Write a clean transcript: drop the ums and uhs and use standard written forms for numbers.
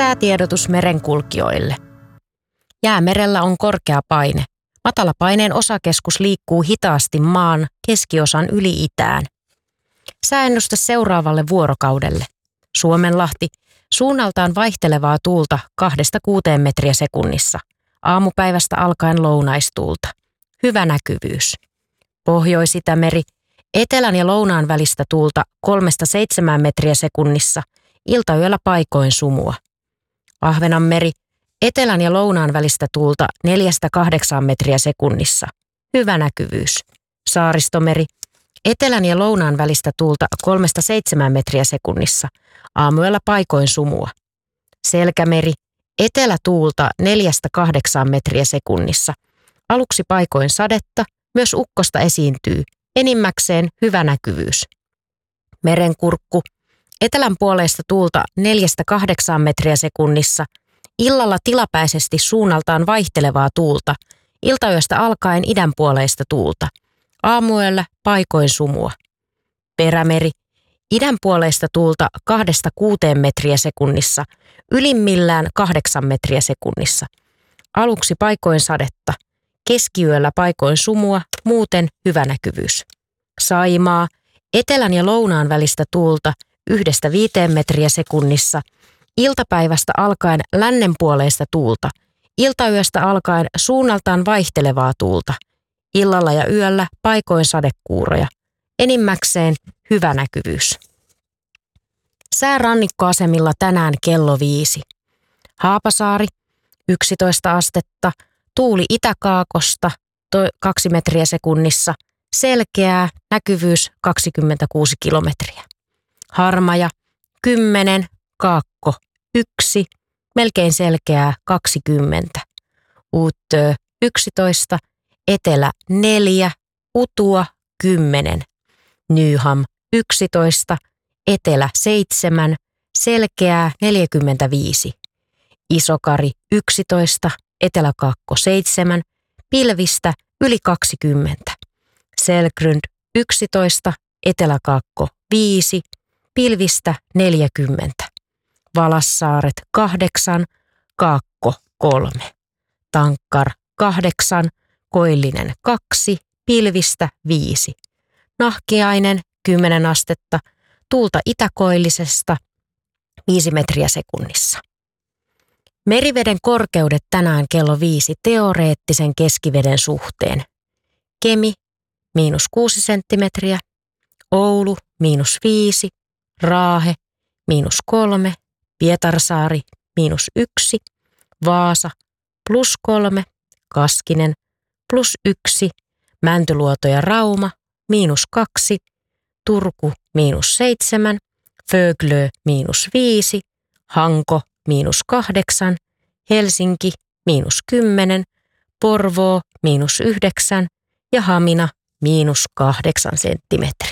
Säätiedotus merenkulkijoille. Jäämerellä on korkea paine. Matalapaineen osakeskus liikkuu hitaasti maan keskiosan yli itään. Sääennuste seuraavalle vuorokaudelle. Suomenlahti, suunnaltaan vaihtelevaa tuulta 2–6 metriä sekunnissa. Aamupäivästä alkaen lounaistuulta. Hyvä näkyvyys. Pohjois-Itämeri, etelän ja lounaan välistä tuulta 3–7 metriä sekunnissa. Iltayöllä paikoin sumua. Ahvenanmeri, etelän ja lounaan välistä tuulta 4–8 metriä sekunnissa. Hyvä näkyvyys. Saaristomeri, etelän ja lounaan välistä tuulta 3–7 metriä sekunnissa. Aamuyöllä paikoin sumua. Selkämeri, etelätuulta 4–8 metriä sekunnissa. Aluksi paikoin sadetta, myös ukkosta esiintyy. Enimmäkseen hyvä näkyvyys. Merenkurkku, etelän puoleista tuulta 4–8 metriä sekunnissa. Illalla tilapäisesti suunnaltaan vaihtelevaa tuulta. Iltayöstä alkaen idän puoleista tuulta. Aamuyöllä paikoin sumua. Perämeri, idän puoleista tuulta 2–6 metriä sekunnissa. Ylimmillään 8 metriä sekunnissa. Aluksi paikoin sadetta. Keskiyöllä paikoin sumua, muuten hyvä näkyvyys. Saimaa, etelän ja lounaan välistä tuulta 1–5 metriä sekunnissa. Iltapäivästä alkaen lännenpuoleista tuulta. Iltayöstä alkaen suunnaltaan vaihtelevaa tuulta. Illalla ja yöllä paikoin sadekuuroja. Enimmäkseen hyvä näkyvyys. Sää rannikkoasemilla tänään kello 5. Haapasaari 11 astetta. Tuuli itäkaakosta 2 metriä sekunnissa. Selkeää, näkyvyys 26 kilometriä. Harmaja 10, kaakko 1, melkein selkeää 20. Uuttöö 11, etelä 4, utua 10. Nyham 11, etelä 7, selkeää 45. Isokari 11, eteläkaakko 7, pilvistä yli 20. Selgrund 11, eteläkaakko 5, pilvistä 40. Valassaaret 8, kaakko 3. Tankkar 8, koillinen 2, pilvistä 5. Nahkiainen 10 astetta, tuulta itäkoillisesta 5 metriä sekunnissa. Meriveden korkeudet tänään kello 5 teoreettisen keskiveden suhteen. Kemi -6 senttimetriä, Oulu -5, Raahe -3, Pietarsaari -1, Vaasa +3, Kaskinen +1, Mäntyluoto ja Rauma -2, Turku -7, Föglö -5, Hanko -8, Helsinki -10, Porvoo -9 ja Hamina -8 senttimetriä.